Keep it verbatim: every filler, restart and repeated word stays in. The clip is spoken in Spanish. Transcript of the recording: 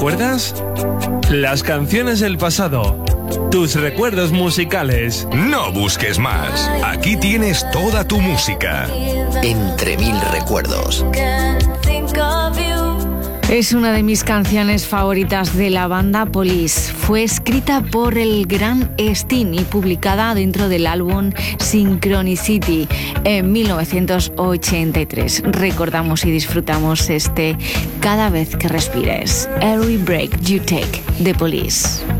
recuerdas? Las canciones del pasado. Tus recuerdos musicales. No busques más. Aquí tienes toda tu música. Entre mil recuerdos. Es una de mis canciones favoritas de la banda Police. Fue escrita por el gran Sting y publicada dentro del álbum Synchronicity en mil novecientos ochenta y tres. Recordamos y disfrutamos este Cada vez que respires. Every break you take, de Police.